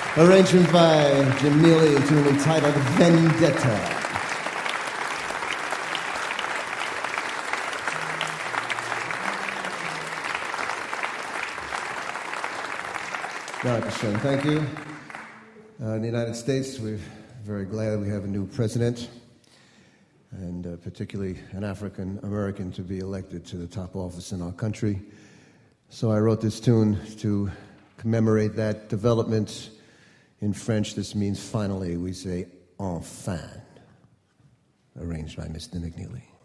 Arrangement by Jim Neely, a tune entitled Vendetta. Dankeschön. Thank you. In the United States, we're very glad we have a new president, and particularly an African American to be elected to the top office in our country. So I wrote this tune to commemorate that development. In French, this means finally. We say enfin. Arranged by Mr. McNeely.